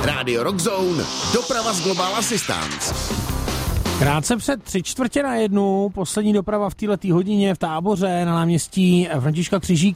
Radio Rock Zone, doprava z Global Assistance. Krátce před 3/4 na 1, poslední doprava v této hodině v Táboře na náměstí Františka Křižíka.